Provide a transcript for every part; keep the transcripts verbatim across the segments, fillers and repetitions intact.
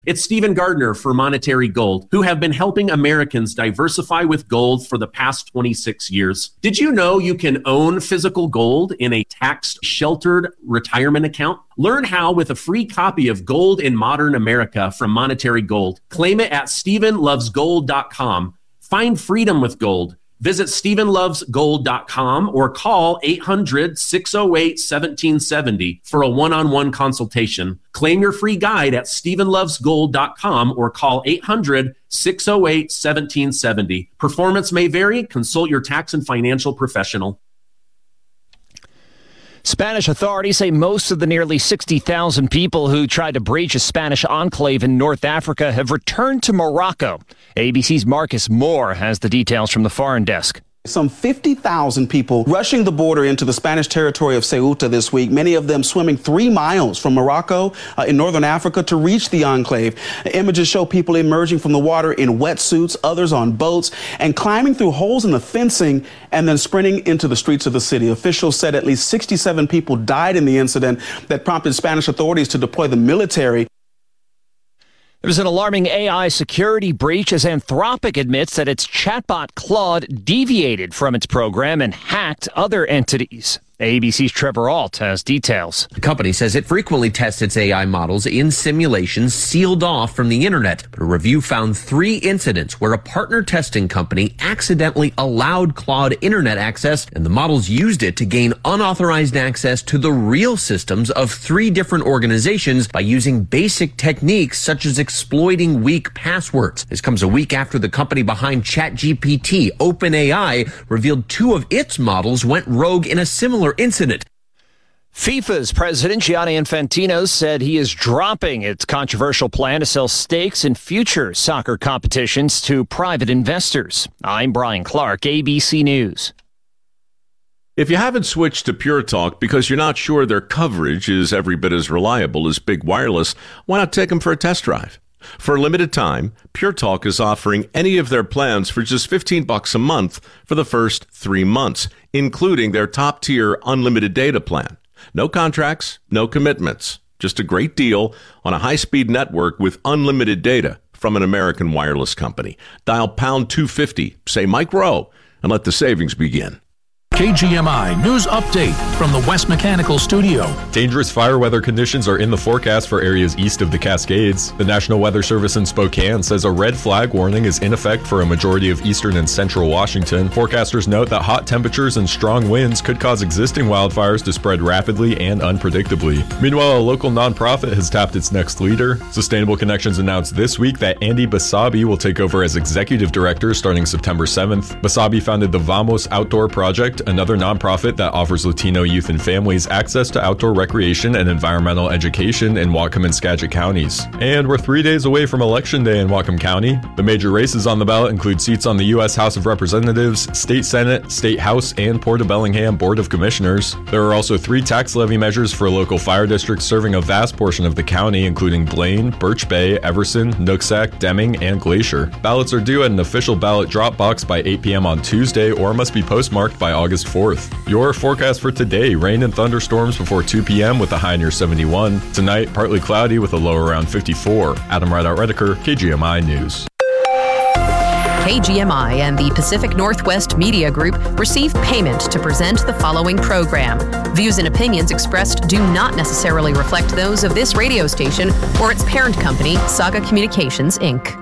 It's Stephen Gardner for Monetary Gold, who have been helping Americans diversify with gold for the past twenty-six years. Did you know you can own physical gold in a tax-sheltered retirement account? Learn how with a free copy of Gold in Modern America from Monetary Gold. Claim it at stephen loves gold dot com. Find freedom with gold. Visit stephen loves gold dot com or call eight hundred, six oh eight, one seven seven oh for a one-on-one consultation. Claim your free guide at stephen loves gold dot com or call eight hundred, six oh eight, one seven seven oh. Performance may vary. Consult your tax and financial professional. Spanish authorities say most of the nearly sixty thousand people who tried to breach a Spanish enclave in North Africa have returned to Morocco. A B C's Marcus Moore has the details from the foreign desk. Some fifty thousand people rushing the border into the Spanish territory of Ceuta this week, many of them swimming three miles from Morocco uh, in northern Africa to reach the enclave. Images show people emerging from the water in wetsuits, others on boats, and climbing through holes in the fencing and then sprinting into the streets of the city. Officials said at least sixty-seven people died in the incident that prompted Spanish authorities to deploy the military. There's an alarming A I security breach as Anthropic admits that its chatbot Claude deviated from its program and hacked other entities. A B C's Trevor Ault has details. The company says it frequently tests its A I models in simulations sealed off from the internet. But a review found three incidents where a partner testing company accidentally allowed Claude internet access, and the models used it to gain unauthorized access to the real systems of three different organizations by using basic techniques such as exploiting weak passwords. This comes a week after the company behind ChatGPT, OpenAI, revealed two of its models went rogue in a similar incident. FIFA's president, Gianni Infantino, said he is dropping its controversial plan to sell stakes in future soccer competitions to private investors. I'm Brian Clark, A B C News. If you haven't switched to Pure Talk because you're not sure their coverage is every bit as reliable as Big Wireless, why not take them for a test drive? For a limited time, Pure Talk is offering any of their plans for just fifteen bucks a month for the first three months, including their top-tier unlimited data plan. No contracts, no commitments, just a great deal on a high-speed network with unlimited data from an American wireless company. Dial pound two fifty, say Mike Rowe, and let the savings begin. K G M I News Update from the West Mechanical Studio. Dangerous fire weather conditions are in the forecast for areas east of the Cascades. The National Weather Service in Spokane says a red flag warning is in effect for a majority of eastern and central Washington. Forecasters note that hot temperatures and strong winds could cause existing wildfires to spread rapidly and unpredictably. Meanwhile, a local nonprofit has tapped its next leader. Sustainable Connections announced this week that Andy Basabi will take over as executive director starting September seventh. Basabi founded the Vamos Outdoor Project, another nonprofit that offers Latino youth and families access to outdoor recreation and environmental education in Whatcom and Skagit counties. And we're three days away from Election Day in Whatcom County. The major races on the ballot include seats on the U S House of Representatives, State Senate, State House, and Port of Bellingham Board of Commissioners. There are also three tax levy measures for local fire districts serving a vast portion of the county, including Blaine, Birch Bay, Everson, Nooksack, Deming, and Glacier. Ballots are due at an official ballot drop box by eight p.m. on Tuesday or must be postmarked by August fourth. Your forecast for today: rain and thunderstorms before two p.m. with a high near seventy-one. Tonight, partly cloudy with a low around fifty-four. Adam Rideout-Redeker, K G M I News. K G M I and the Pacific Northwest Media Group receive payment to present the following program. Views and opinions expressed do not necessarily reflect those of this radio station or its parent company, Saga Communications, Incorporated.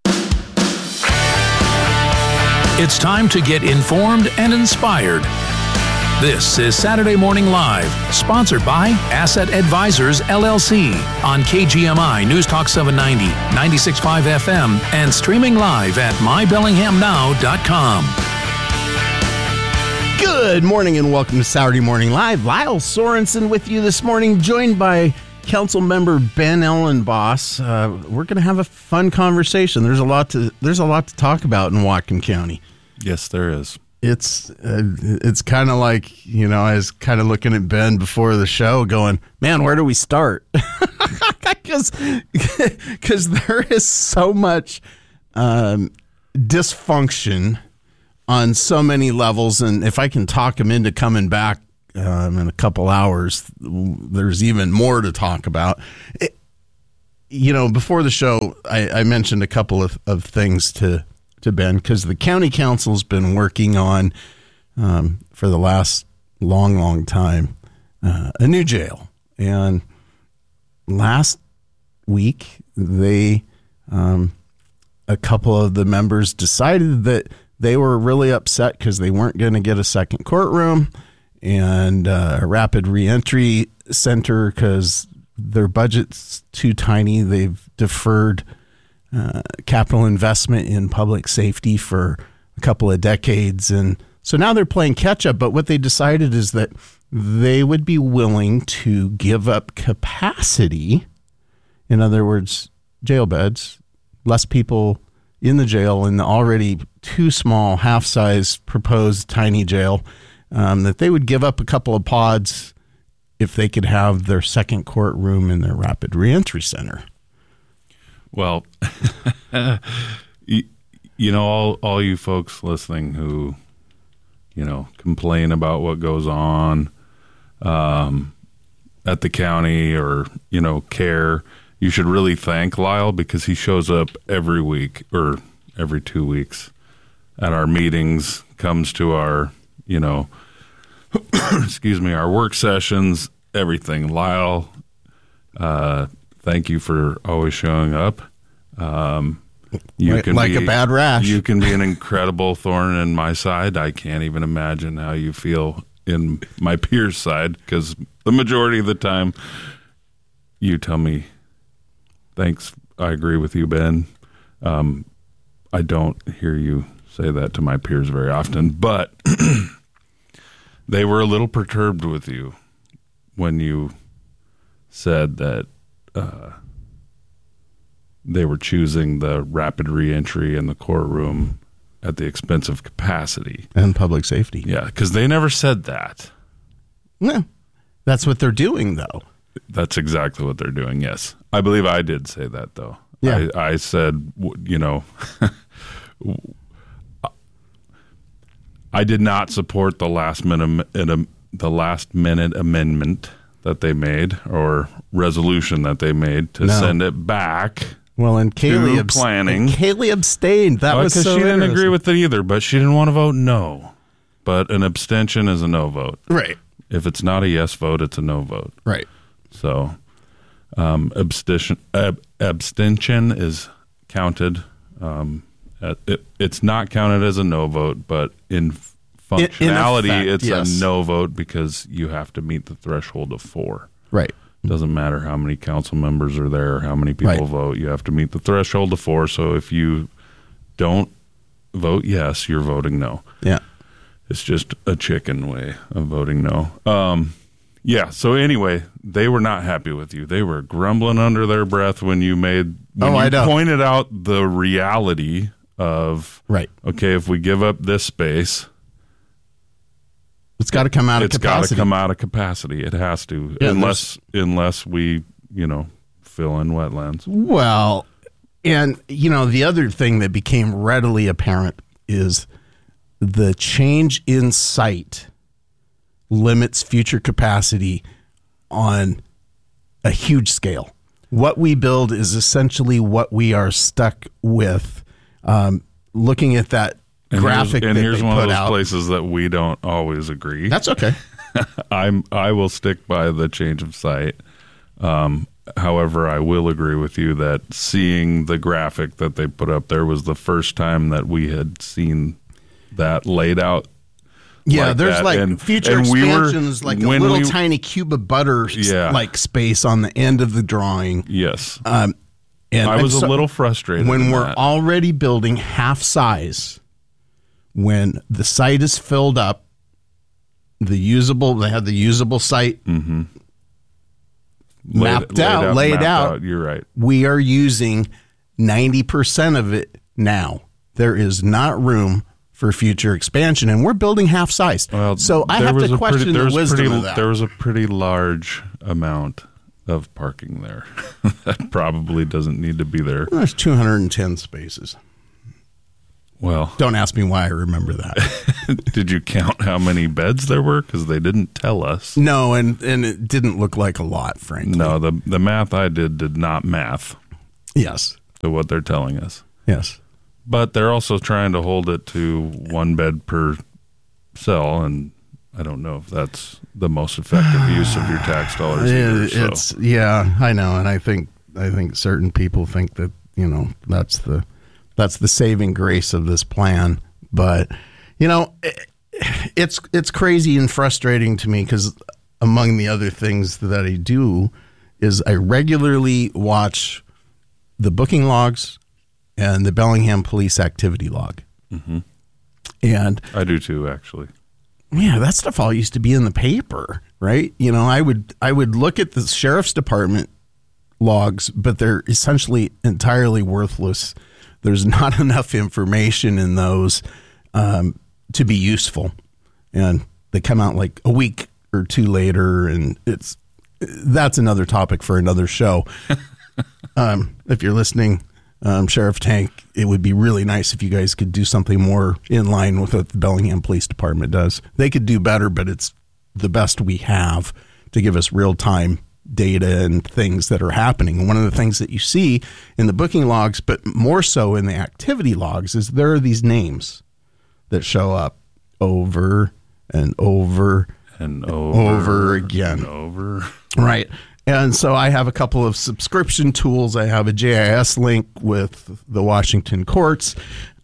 It's time to get informed and inspired. This is Saturday Morning Live, sponsored by Asset Advisors, L L C, on K G M I News Talk seven ninety, ninety-six point five F M, and streaming live at my bellingham now dot com. Good morning and welcome to Saturday Morning Live. Lyle Sorensen with you this morning, joined by Council Member Ben Ellenboss. Uh, we're going to have a fun conversation. There's a lot to there's a lot to talk about in Whatcom County. Yes, there is. It's uh, it's kind of like, you know, I was kind of looking at Ben before the show going, man, where do we start? Because because there is so much um, dysfunction on so many levels. And if I can talk him into coming back um, in a couple hours, there's even more to talk about. It, you know, before the show, I, I mentioned a couple of, of things to, to Ben, because the county council's been working on, um, for the last long, long time, uh, a new jail. And last week, they, um, a couple of the members decided that they were really upset because they weren't going to get a second courtroom and uh, a rapid reentry center because their budget's too tiny. They've deferred uh, capital investment in public safety for a couple of decades. And so now they're playing catch up. But what they decided is that they would be willing to give up capacity. In other words, jail beds, less people in the jail in the already too small, half-size proposed tiny jail, um, that they would give up a couple of pods if they could have their second courtroom in their rapid reentry center. Well, you, you know, all, all you folks listening who, you know, complain about what goes on um, at the county or, you know, care, you should really thank Lyle because he shows up every week or every two weeks at our meetings, comes to our, you know, excuse me, our work sessions, everything. Lyle, uh, thank you for always showing up. Um, you like can like be, a bad rash. You can be an incredible thorn in my side. I can't even imagine how you feel in my peers' side because the majority of the time you tell me, thanks, I agree with you, Ben. Um, I don't hear you say that to my peers very often, but they were a little perturbed with you when you said that uh, they were choosing the rapid reentry in the courtroom at the expense of capacity. And public safety. Yeah, because they never said that. Yeah, that's what they're doing, though. That's exactly what they're doing, yes. I believe I did say that, though. Yeah. I, I said, you know, I did not support the last minute, the last minute amendment that they made or resolution that they made to No. send it back. Well, and Kaylee, to abs- planning. and Kaylee abstained. That Well, was because so she didn't agree interesting. with it either, but she didn't want to vote no. But an abstention is a no vote. Right. If it's not a yes vote, it's a no vote. Right. So, um, abstention ab, abstention is counted. Um, at, it, it's not counted as a no vote, but in functionality, in effect, it's yes. a no vote because you have to meet the threshold of four. Right. Doesn't matter how many council members are there or how many people Right. vote. You have to meet the threshold of four. So if you don't vote yes, you're voting no. Yeah. It's just a chicken way of voting no. Um, yeah. So anyway, they were not happy with you. They were grumbling under their breath when you made when Oh, I you know. pointed out the reality of Right. okay, if we give up this space, It's got to come out of it's got to capacity. come out of capacity. It has to, Yeah, unless unless we you know fill in wetlands. Well, and, you know, the other thing that became readily apparent is the change in site limits future capacity on a huge scale. What we build is essentially what we are stuck with. Um, looking at that And graphic here's, and that here's they one put of those out, places that we don't always agree. that's okay. I'm I will stick by the change of site. Um, however, I will agree with you that seeing the graphic that they put up there was the first time that we had seen that laid out. Yeah, like there's that. like And- future and we were- expansions, like a when little we- tiny cube of butter, s- Yeah. like space on the end of the drawing. Yes, Um, and I was and so- a little frustrated when in we're that. already building half size. When the site is filled up, the usable they have the usable site mm-hmm. mapped out, laid mapped out. You're right. We are using ninety percent of it now. There is not room for future expansion, and we're building half size. Well, so I there have was to a question pretty, there the was wisdom pretty, of that. There was a pretty large amount of parking there that probably doesn't need to be there. There's two hundred ten spaces. Well, Don't ask me why I remember that. did you count how many beds there were? Because they didn't tell us. No, and, and it didn't look like a lot, frankly. No, the the math I did did not math. Yes. To what they're telling us. Yes. But they're also trying to hold it to one bed per cell, and I don't know if that's the most effective use of your tax dollars either, so. It's yeah, I know, and I think I think certain people think that, you know, that's the that's the saving grace of this plan. But, you know, it, it's it's crazy and frustrating to me because among the other things that I do is I regularly watch the booking logs and the Bellingham Police Activity Log. Mm-hmm. And I do too, actually. Yeah, that stuff all used to be in the paper, right? You know, I would I would look at the sheriff's department logs, but they're essentially entirely worthless. There's not enough information in those um, to be useful, and they come out like a week or two later, and it's that's another topic for another show. um, if you're listening, um, Sheriff Tank, it would be really nice if you guys could do something more in line with what the Bellingham Police Department does. They could do better, but it's the best we have to give us real-time data and things that are happening. And one of the things that you see in the booking logs, but more so in the activity logs, is there are these names that show up over and over and over, over again. And over. Right. And so I have a couple of subscription tools. I have a J I S link with the Washington courts,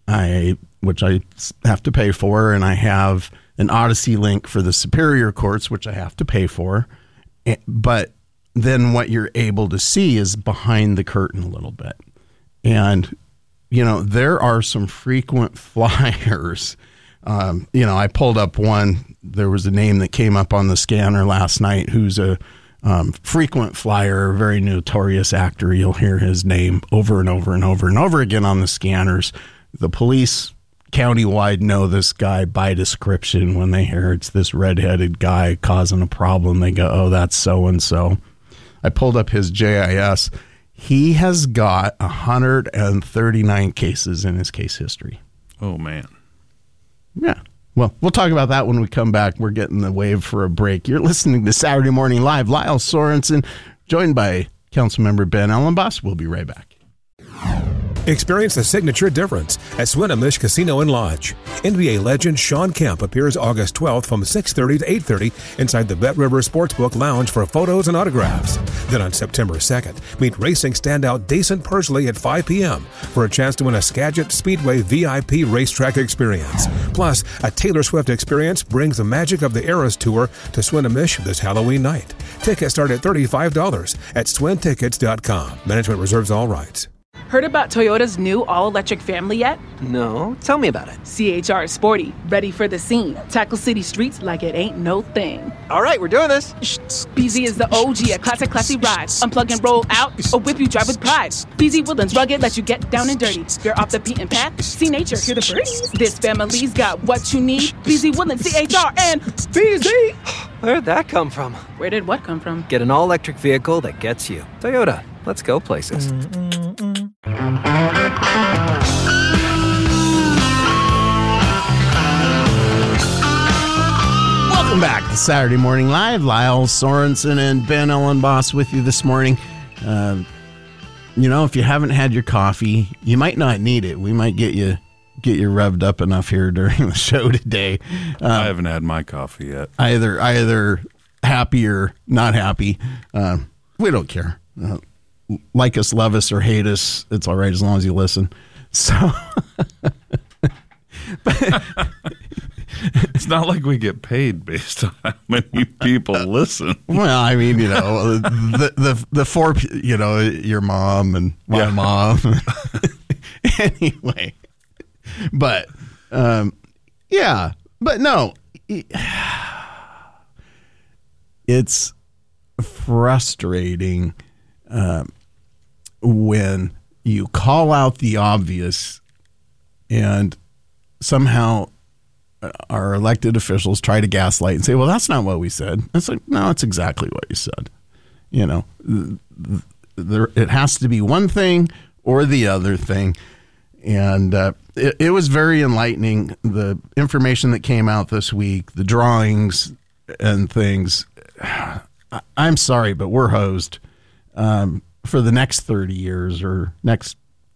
I which I have to pay for, and I have an Odyssey link for the Superior Courts, which I have to pay for. But then what you're able to see is behind the curtain a little bit. And, you know, there are some frequent flyers. Um, you know, I pulled up one. There was a name that came up on the scanner last night who's a um, frequent flyer, a very notorious actor. You'll hear his name over and over and over and over again on the scanners. The police countywide know this guy by description. When they hear it's this redheaded guy causing a problem, they go, oh, that's so-and-so. I pulled up his J I S. He has got one hundred thirty-nine cases in his case history. Oh, man. Yeah. Well, we'll talk about that when we come back. We're getting the wave for a break. You're listening to Saturday Morning Live. Lyle Sorensen, joined by Councilmember Ben Ellenboss. We'll be right back. Experience the signature difference at Swinomish Casino and Lodge. N B A legend Sean Kemp appears August twelfth from six thirty to eight thirty inside the Bet River Sportsbook Lounge for photos and autographs. Then on September second, meet racing standout Dason Persley at five p.m. for a chance to win a Skagit Speedway V I P racetrack experience. Plus, a Taylor Swift experience brings the magic of the Eras Tour to Swinomish this Halloween night. Tickets start at thirty-five dollars at swin tickets dot com. Management reserves all rights. Heard about Toyota's new all-electric family yet? No, tell me about it. C H R is sporty, ready for the scene. Tackle city streets like it ain't no thing. All right, we're doing this. B Z is the O G, a classic, classy ride. Unplug and roll out, or whip you drive with pride. B Z Woodlands rugged, let you get down and dirty. You're off the beaten path, see nature, hear the birdies. This family's got what you need. B Z Woodlands, C H R, and B Z. Where'd that come from? Where did what come from? Get an all-electric vehicle that gets you. Toyota, let's go places. Mm-mm-mm. Welcome back to Saturday Morning Live. Lyle Sorensen and Ben Ellenboss with you this morning. Uh, you know, if you haven't had your coffee, you might not need it. We might get you get you revved up enough here during the show today. Uh, I haven't had my coffee yet. Either either happy or not happy. Uh, we don't care. Uh, like us, love us, or hate us, it's all right as long as you listen. So, but, it's not like we get paid based on how many people listen. Well, I mean, you know, the the the four, you know, your mom and my yeah. mom. Anyway, but um, yeah, but no, it's frustrating. Um, when you call out the obvious and somehow our elected officials try to gaslight and say, well, that's not what we said. It's like, no, it's exactly what you said. You know, there, it has to be one thing or the other thing. And uh, it, it was very enlightening. The information that came out this week, the drawings and things, I'm sorry, but we're hosed. Um, for the next thirty years or next